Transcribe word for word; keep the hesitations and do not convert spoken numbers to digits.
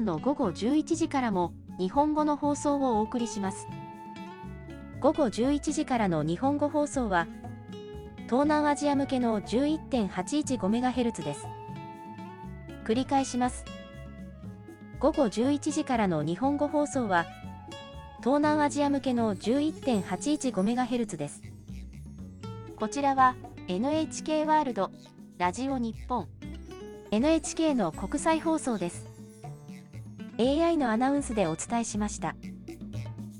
んの午後じゅういちじからも日本語の放送をお送りします。午後じゅういちじからの日本語放送は、東南アジア向けの じゅういってんはちいちごメガヘルツ です。繰り返します。午後じゅういちじからの日本語放送は、東南アジア向けの じゅういってんはちいちごメガヘルツ です。こちらは エヌエイチケー ワールド、ラジオ日本、エヌエイチケー の国際放送です。エーアイ のアナウンスでお伝えしました。